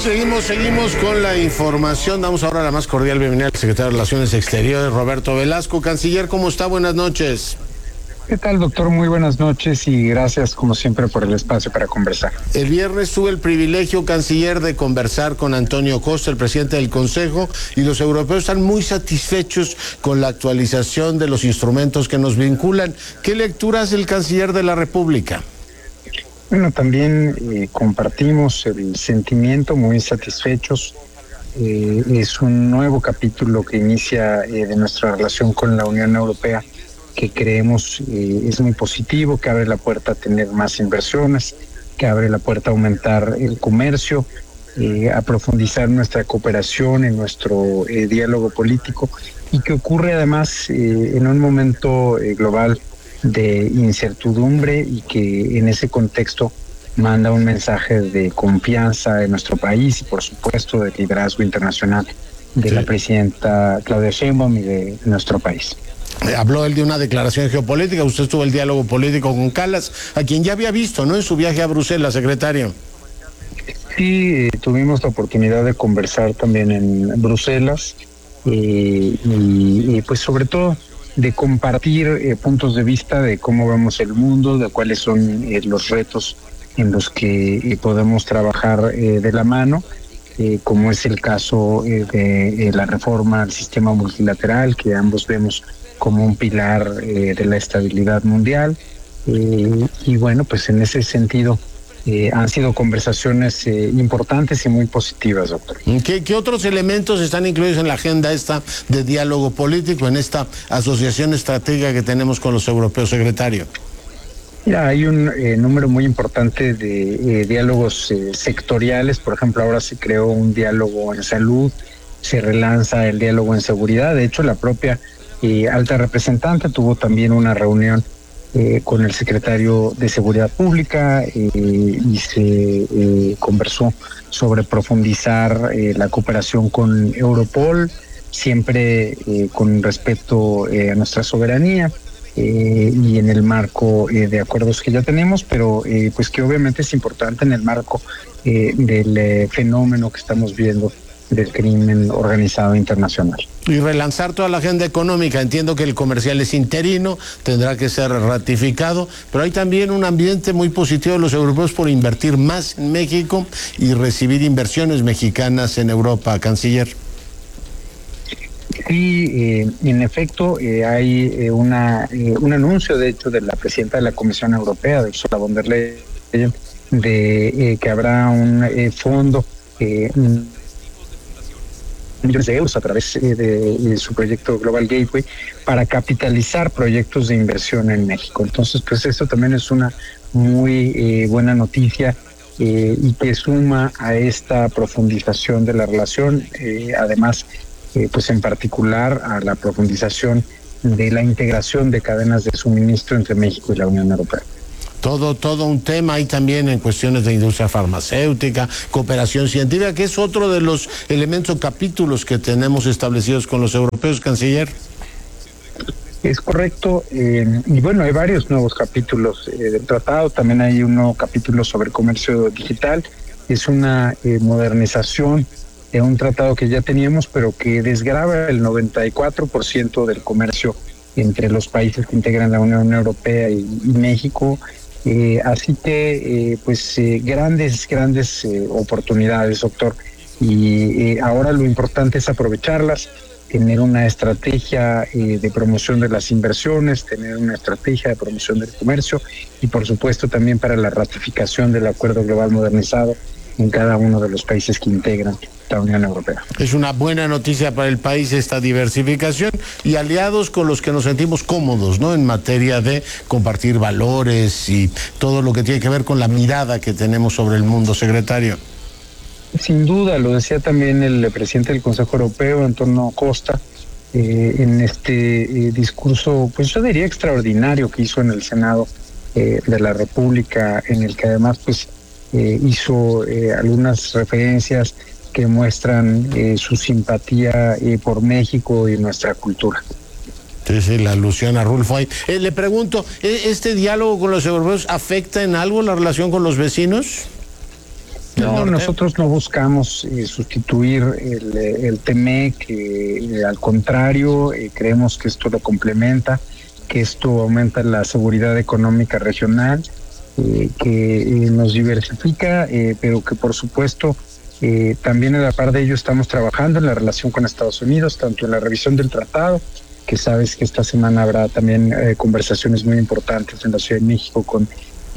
Seguimos con la información. Damos ahora la más cordial bienvenida al secretario de Relaciones Exteriores, Roberto Velasco. Canciller, ¿cómo está? Buenas noches. ¿Qué tal, doctor? Muy buenas noches y gracias, como siempre, por el espacio para conversar. El viernes tuve el privilegio, canciller, de conversar con Antonio Costa, el presidente del Consejo, y los europeos están muy satisfechos con la actualización de los instrumentos que nos vinculan. ¿Qué lectura hace el canciller de la República? Bueno, también compartimos el sentimiento, muy satisfechos. Es un nuevo capítulo que inicia de nuestra relación con la Unión Europea, que creemos es muy positivo, que abre la puerta a tener más inversiones, que abre la puerta a aumentar el comercio, a profundizar nuestra cooperación en nuestro diálogo político, y que ocurre además en un momento global de incertidumbre, y que en ese contexto manda un mensaje de confianza en nuestro país y por supuesto de liderazgo internacional de la presidenta Claudia Sheinbaum y de nuestro país. Habló él de una declaración geopolítica. Usted tuvo el diálogo político con Kallas, a quien ya había visto, ¿no?, en su viaje a Bruselas, secretario. Sí, tuvimos la oportunidad de conversar también en Bruselas y pues sobre todo de compartir puntos de vista de cómo vemos el mundo, de cuáles son los retos en los que podemos trabajar de la mano, como es el caso de la reforma al sistema multilateral, que ambos vemos como un pilar de la estabilidad mundial. Y bueno, pues en ese sentido han sido conversaciones importantes y muy positivas, doctor. ¿Qué otros elementos están incluidos en la agenda esta de diálogo político, en esta asociación estratégica que tenemos con los europeos, secretario? Mira, hay un número muy importante de diálogos sectoriales. Por ejemplo, ahora se creó un diálogo en salud, se relanza el diálogo en seguridad. De hecho, la propia alta representante tuvo también una reunión con el secretario de Seguridad Pública y se conversó sobre profundizar la cooperación con Europol, siempre con respeto a nuestra soberanía y en el marco de acuerdos que ya tenemos, pero pues que obviamente es importante en el marco del fenómeno que estamos viendo del crimen organizado internacional. Y relanzar toda la agenda económica. Entiendo que el comercial es interino, tendrá que ser ratificado, pero hay también un ambiente muy positivo de los europeos por invertir más en México y recibir inversiones mexicanas en Europa, canciller. Sí, en efecto, hay un anuncio, de hecho, de la presidenta de la Comisión Europea, de Ursula von der Leyen, de que habrá un fondo millones de euros a través de su proyecto Global Gateway para capitalizar proyectos de inversión en México. Entonces, pues esto también es una muy buena noticia y que suma a esta profundización de la relación, además, pues en particular a la profundización de la integración de cadenas de suministro entre México y la Unión Europea. Todo un tema ahí también en cuestiones de industria farmacéutica, cooperación científica, que es otro de los elementos o capítulos que tenemos establecidos con los europeos, canciller. Es correcto, y bueno, hay varios nuevos capítulos del tratado. También hay un nuevo capítulo sobre comercio digital. Es una modernización de un tratado que ya teníamos, pero que desgrava el 94% del comercio entre los países que integran la Unión Europea y México. Así que, grandes oportunidades, doctor. Y ahora lo importante es aprovecharlas, tener una estrategia de promoción de las inversiones, tener una estrategia de promoción del comercio y, por supuesto, también para la ratificación del Acuerdo Global Modernizado en cada uno de los países que integran la Unión Europea. Es una buena noticia para el país esta diversificación y aliados con los que nos sentimos cómodos, ¿no?, en materia de compartir valores y todo lo que tiene que ver con la mirada que tenemos sobre el mundo, secretario. Sin duda, lo decía también el presidente del Consejo Europeo, Antonio Costa, en este discurso, pues yo diría extraordinario, que hizo en el Senado de la República, en el que además pues hizo algunas referencias que muestran su simpatía por México y nuestra cultura. Sí, la alusión a Rulfo ahí. Le pregunto, ¿este diálogo con los europeos afecta en algo la relación con los vecinos? del No, Norte? nosotros no buscamos sustituir el TEMEC, al contrario, creemos que esto lo complementa, que esto aumenta la seguridad económica regional, que nos diversifica, pero que por supuesto también a la par de ello estamos trabajando en la relación con Estados Unidos, tanto en la revisión del tratado, que sabes que esta semana habrá también conversaciones muy importantes en la Ciudad de México con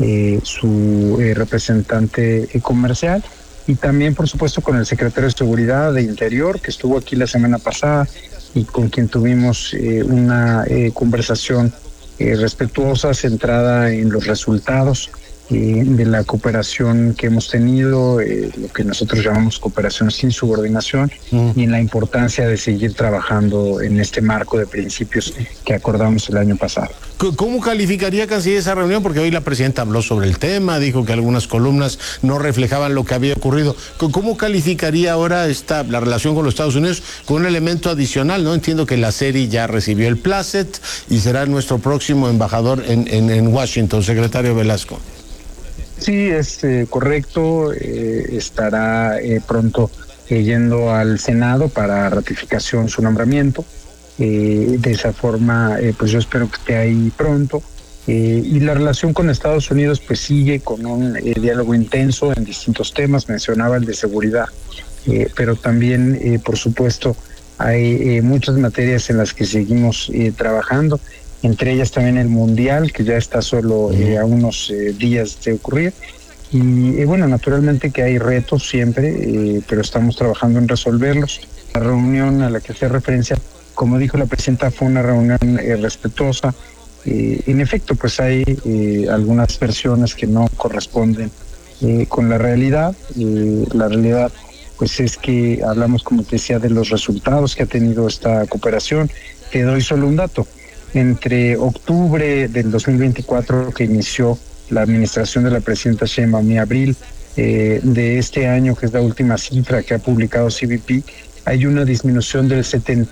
su representante comercial, y también por supuesto con el secretario de Seguridad de Interior, que estuvo aquí la semana pasada y con quien tuvimos una conversación respetuosa, centrada en los resultados de la cooperación que hemos tenido, lo que nosotros llamamos cooperación sin subordinación, y en la importancia de seguir trabajando en este marco de principios que acordamos el año pasado. ¿Cómo calificaría, canciller, esa reunión? Porque hoy la presidenta habló sobre el tema, dijo que algunas columnas no reflejaban lo que había ocurrido. ¿Cómo calificaría ahora la relación con los Estados Unidos con un elemento adicional, ¿no? Entiendo que la serie ya recibió el placet y será nuestro próximo embajador en Washington, secretario Velasco. Sí, es correcto. Estará pronto yendo al Senado para ratificación su nombramiento. De esa forma, pues yo espero que esté ahí pronto. Y la relación con Estados Unidos pues sigue con un diálogo intenso en distintos temas. Mencionaba el de seguridad, pero también, por supuesto, hay muchas materias en las que seguimos trabajando. Entre ellas también el Mundial, que ya está solo a unos días de ocurrir. Y bueno, naturalmente que hay retos siempre, pero estamos trabajando en resolverlos. La reunión a la que hace referencia, como dijo la presidenta, fue una reunión respetuosa. En efecto, pues hay algunas versiones que no corresponden con la realidad. La realidad pues es que hablamos, como te decía, de los resultados que ha tenido esta cooperación. Te doy solo un dato. Entre octubre del 2024, que inició la administración de la presidenta Sheinbaum, y abril de este año, que es la última cifra que ha publicado CBP, hay una disminución del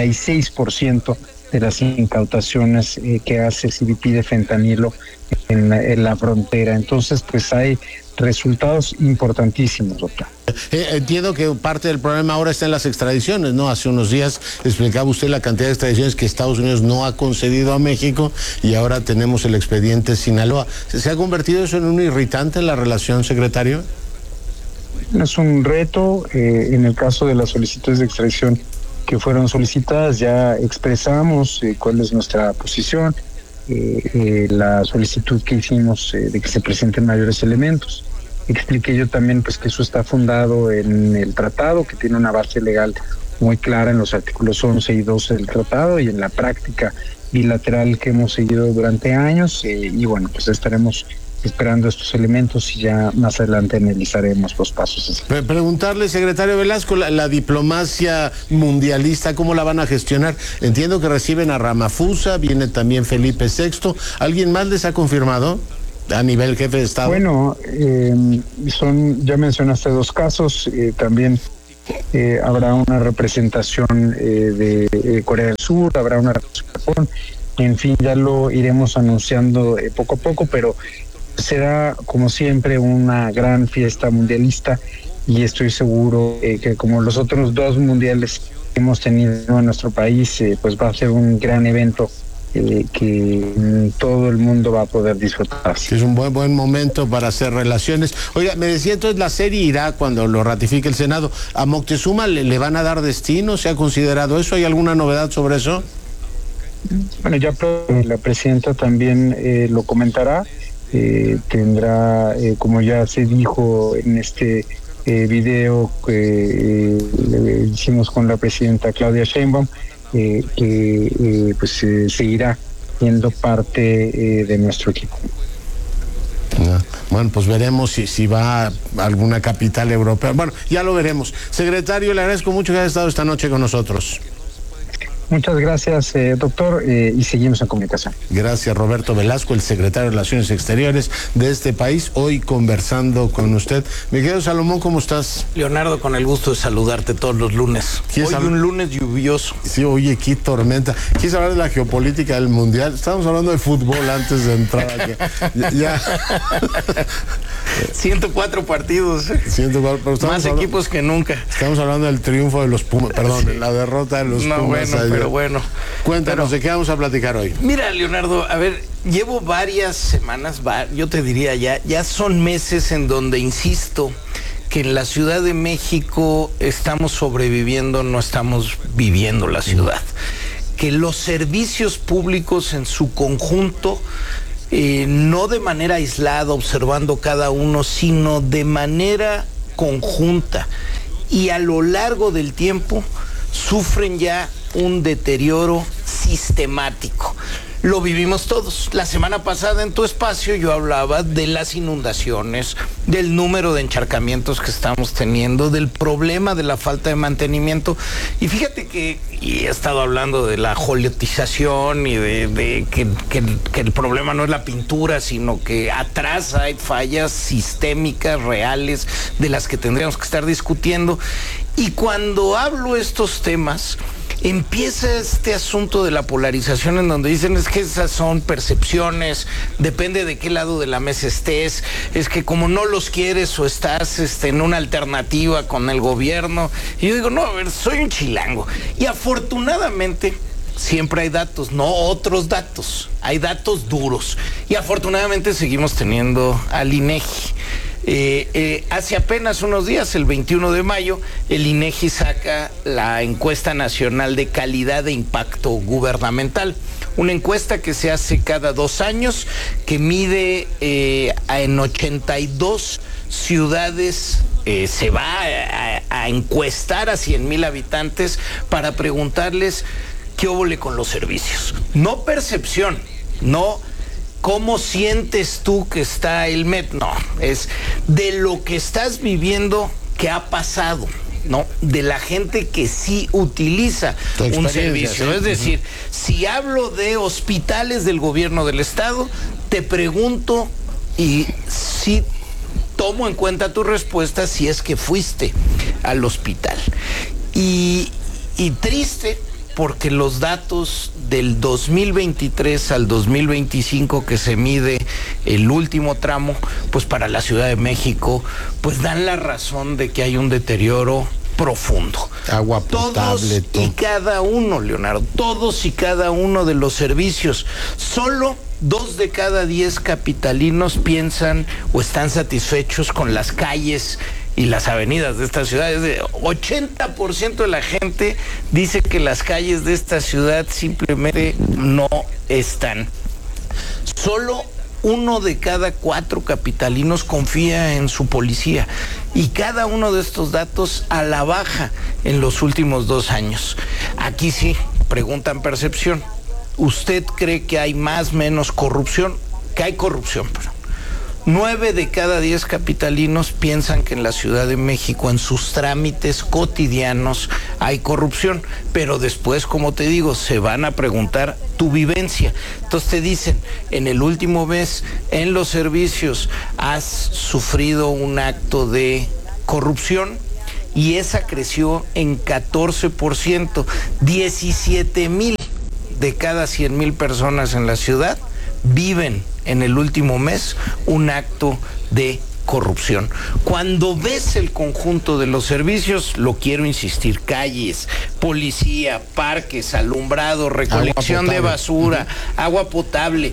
76% de las incautaciones que hace CBP de fentanilo en la frontera. Entonces, pues hay resultados importantísimos, doctor. Entiendo que parte del problema ahora está en las extradiciones, ¿no? Hace unos días explicaba usted la cantidad de extradiciones que Estados Unidos no ha concedido a México, y ahora tenemos el expediente Sinaloa. ¿Se ha convertido eso en un irritante en la relación, secretario? Es un reto. En el caso de las solicitudes de extradición que fueron solicitadas, ya expresamos cuál es nuestra posición, la solicitud que hicimos de que se presenten mayores elementos. Expliqué yo también pues que eso está fundado en el tratado, que tiene una base legal muy clara en los artículos 11 y 12 del tratado y en la práctica bilateral que hemos seguido durante años, y bueno, pues estaremos esperando estos elementos y ya más adelante analizaremos los pasos. Preguntarle, secretario Velasco, la diplomacia mundialista, ¿cómo la van a gestionar? Entiendo que reciben a Ramaphosa, viene también Felipe VI. ¿Alguien más les ha confirmado a nivel jefe de Estado? Bueno, ya mencionaste dos casos. También habrá una representación de Corea del Sur, habrá una representación de Japón. En fin, ya lo iremos anunciando poco a poco, pero será, como siempre, una gran fiesta mundialista, y estoy seguro que, como los otros dos mundiales que hemos tenido en nuestro país, pues va a ser un gran evento que todo el mundo va a poder disfrutar. Es un buen momento para hacer relaciones. Oiga, me decía, entonces la serie irá cuando lo ratifique el Senado. ¿A Moctezuma le van a dar destino? ¿Se ha considerado eso? ¿Hay alguna novedad sobre eso? Bueno, ya la presidenta también lo comentará. Tendrá, como ya se dijo en este video que hicimos con la presidenta Claudia Sheinbaum, que pues seguirá siendo parte de nuestro equipo. Bueno, pues veremos si va a alguna capital europea. Bueno, ya lo veremos. Secretario, le agradezco mucho que haya estado esta noche con nosotros. Muchas gracias, doctor, y seguimos en comunicación. Gracias, Roberto Velasco, el secretario de Relaciones Exteriores de este país, hoy conversando con usted. Mi querido Salomón, ¿cómo estás? Leonardo, con el gusto de saludarte todos los lunes. Hoy un lunes lluvioso. Sí, oye, qué tormenta. ¿Quieres hablar de la geopolítica del Mundial? Estábamos hablando de fútbol antes de entrar aquí. Ya. 104 partidos. 104, pero más equipos que nunca. Estamos hablando del triunfo de los Pumas, perdón, sí. La derrota de los Pumas. Bueno, ayer. Pero bueno. Cuéntanos, ¿de qué vamos a platicar hoy? Mira, Leonardo, a ver, llevo varias semanas, yo te diría ya son meses en donde insisto que en la Ciudad de México estamos sobreviviendo, no estamos viviendo la ciudad. Que los servicios públicos en su conjunto, no de manera aislada, observando cada uno, sino de manera conjunta y a lo largo del tiempo, sufren ya un deterioro sistemático. Lo vivimos todos. La semana pasada en tu espacio yo hablaba de las inundaciones, del número de encharcamientos que estamos teniendo, del problema de la falta de mantenimiento. Y fíjate que he estado hablando de la holiotización y de que el problema no es la pintura, sino que atrás hay fallas sistémicas reales de las que tendríamos que estar discutiendo. Y cuando hablo estos temas, empieza este asunto de la polarización en donde dicen es que esas son percepciones, depende de qué lado de la mesa estés, es que como no los quieres o estás en una alternativa con el gobierno. Y yo digo, no, a ver, soy un chilango. Y afortunadamente siempre hay datos, no otros datos, hay datos duros. Y afortunadamente seguimos teniendo al INEGI. Hace apenas unos días, el 21 de mayo, el INEGI saca la encuesta nacional de calidad de impacto gubernamental, una encuesta que se hace cada 2 años, que mide en 82 ciudades, se va a encuestar a 100,000 habitantes para preguntarles qué óvole con los servicios. No percepción, no ¿cómo sientes tú que está el MET? No, es de lo que estás viviendo, que ha pasado, ¿no? De la gente que sí utiliza un servicio. ¿Sí? Es decir, si hablo de hospitales del gobierno del estado, te pregunto y si tomo en cuenta tu respuesta si es que fuiste al hospital. Y triste, porque los datos del 2023 al 2025 que se mide el último tramo, pues para la Ciudad de México, pues dan la razón de que hay un deterioro profundo. Agua potable. Todos y cada uno, Leonardo, todos y cada uno de los servicios, solo 2 de cada 10 capitalinos piensan o están satisfechos con las calles y las avenidas de esta ciudad. Es de 80% de la gente dice que las calles de esta ciudad simplemente no están. Solo 1 de cada 4 capitalinos confía en su policía, y cada uno de estos datos a la baja en los últimos 2 años. Aquí sí, preguntan percepción. ¿Usted cree que hay más o menos corrupción? Que hay corrupción, pero 9 de cada 10 capitalinos piensan que en la Ciudad de México, en sus trámites cotidianos, hay corrupción. Pero después, como te digo, se van a preguntar tu vivencia. Entonces te dicen, en el último mes, en los servicios, has sufrido un acto de corrupción, y esa creció en 14%. 17,000 de cada 100,000 personas en la ciudad viven en el último mes un acto de corrupción. Cuando ves el conjunto de los servicios, lo quiero insistir, calles, policía, parques, alumbrado, recolección de basura, agua potable,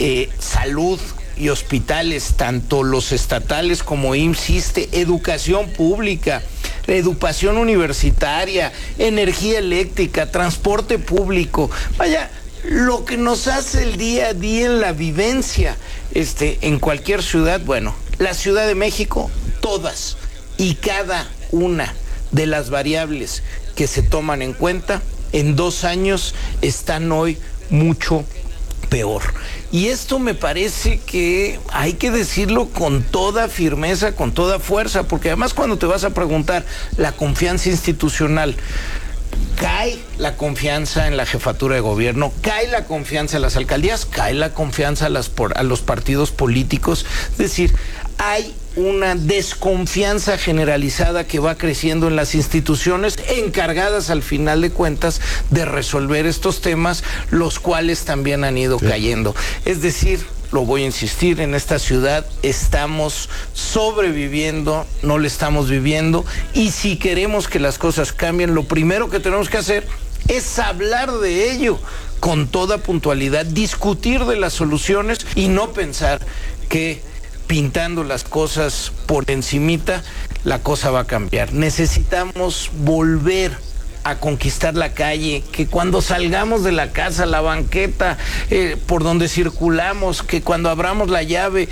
salud y hospitales, tanto los estatales como IMSS, educación pública, educación universitaria, energía eléctrica, transporte público, vaya, lo que nos hace el día a día en la vivencia en cualquier ciudad. Bueno, la Ciudad de México, todas y cada una de las variables que se toman en cuenta, en 2 años están hoy mucho peor. Y esto me parece que hay que decirlo con toda firmeza, con toda fuerza, porque además cuando te vas a preguntar la confianza institucional, cae la confianza en la jefatura de gobierno, cae la confianza en las alcaldías, cae la confianza a los partidos políticos. Es decir, hay una desconfianza generalizada que va creciendo en las instituciones encargadas al final de cuentas de resolver estos temas, los cuales también han ido cayendo. Es decir, lo voy a insistir, en esta ciudad estamos sobreviviendo, no le estamos viviendo, y si queremos que las cosas cambien, lo primero que tenemos que hacer es hablar de ello con toda puntualidad, discutir de las soluciones y no pensar que pintando las cosas por encimita la cosa va a cambiar. Necesitamos volver a conquistar la calle, que cuando salgamos de la casa, la banqueta por donde circulamos, que cuando abramos la llave,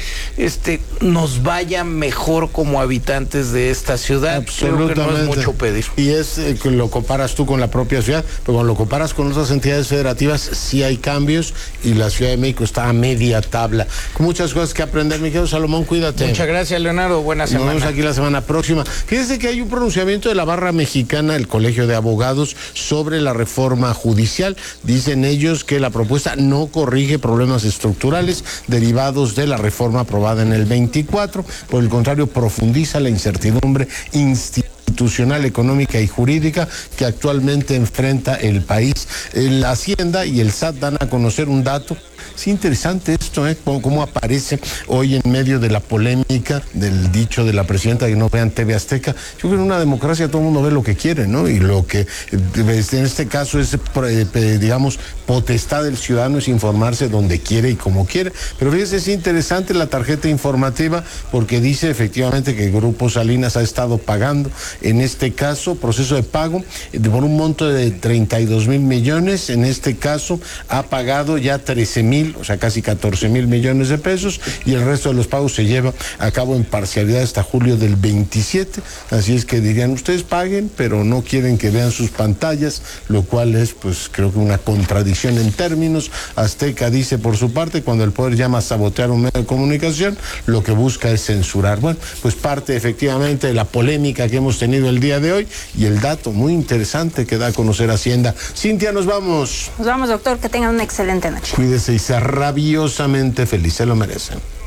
nos vaya mejor como habitantes de esta ciudad. Creo que no es mucho pedir. Y es que lo comparas tú con la propia ciudad, pero cuando lo comparas con otras entidades federativas, sí hay cambios y la Ciudad de México está a media tabla. Con muchas cosas que aprender, mi querido Salomón, cuídate. Muchas gracias, Leonardo. Buena semana. Nos vemos aquí la semana próxima. Fíjense que hay un pronunciamiento de la barra mexicana, el Colegio de Abogados, sobre la reforma judicial. Dicen ellos que la propuesta no corrige problemas estructurales derivados de la reforma aprobada en el 24, por el contrario, profundiza la incertidumbre institucional, económica y jurídica que actualmente enfrenta el país. La Hacienda y el SAT dan a conocer un dato. Es interesante esto, cómo aparece hoy en medio de la polémica del dicho de la presidenta de que no vean TV Azteca. Yo creo que en una democracia todo el mundo ve lo que quiere, ¿no? Y lo que en este caso es, digamos, potestad del ciudadano es informarse donde quiere y como quiere. Pero fíjese, es interesante la tarjeta informativa porque dice efectivamente que Grupo Salinas ha estado pagando, en este caso, proceso de pago por un monto de 32,000 millones. En este caso ha pagado ya 13,000, o sea, casi 14,000 millones de pesos, y el resto de los pagos se lleva a cabo en parcialidad hasta julio del 27. Así es que dirían, ustedes paguen, pero no quieren que vean sus pantallas, lo cual es, pues, creo que una contradicción en términos. Azteca dice, por su parte, cuando el poder llama a sabotear un medio de comunicación, lo que busca es censurar. Bueno, pues parte efectivamente de la polémica que hemos tenido el día de hoy y el dato muy interesante que da a conocer Hacienda. Cintia, nos vamos. Nos vamos, doctor, que tengan una excelente noche. Cuídese y sea rabiosamente feliz, se lo merecen.